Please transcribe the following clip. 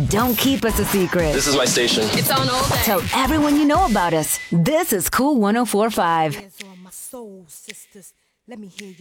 Don't keep us a secret. This is my station. It's on all day. Tell everyone you know about us. This is Cool 104.5. Hands on my soul, sisters. Let me hear